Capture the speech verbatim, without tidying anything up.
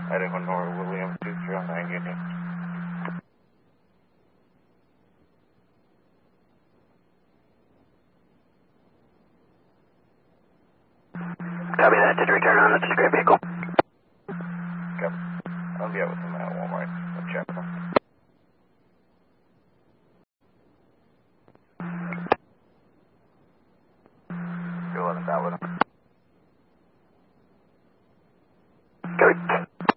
Idaho North Williams two zero nine Union. Copy that, did return on the discrete vehicle. Yep. I'll be out with him at Walmart. I'll check him. You'll let us out with him.